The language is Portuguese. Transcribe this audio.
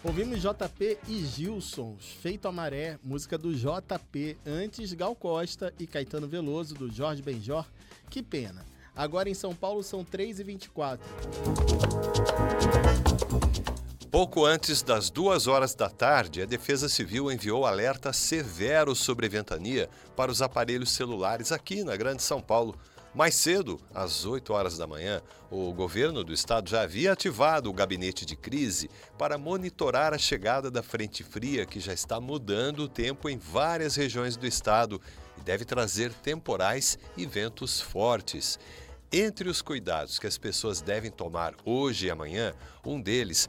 Ouvimos JP e Gilson, Feito a Maré, música do JP, antes Gal Costa e Caetano Veloso, do Jorge Benjor, Que Pena. Agora em São Paulo são 3h24. Pouco antes das 2h da tarde, a Defesa Civil enviou alerta severo sobre ventania para os aparelhos celulares aqui na Grande São Paulo. Mais cedo, às 8h da manhã, o governo do estado já havia ativado o gabinete de crise para monitorar a chegada da frente fria que já está mudando o tempo em várias regiões do estado e deve trazer temporais e ventos fortes. Entre os cuidados que as pessoas devem tomar hoje e amanhã, um deles